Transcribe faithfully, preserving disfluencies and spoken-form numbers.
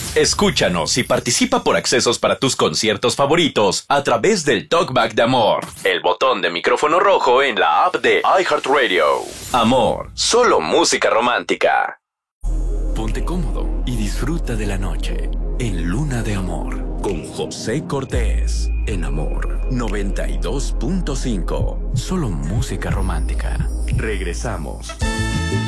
Escúchanos y participa por accesos para tus conciertos favoritos a través del Talkback de Amor, el botón de micrófono rojo en la app de iHeartRadio. Amor, solo música romántica. Ponte cómodo y disfruta de la noche en Luna de Amor con José Cortés en Amor noventa y dos punto cinco. Solo música romántica. Regresamos.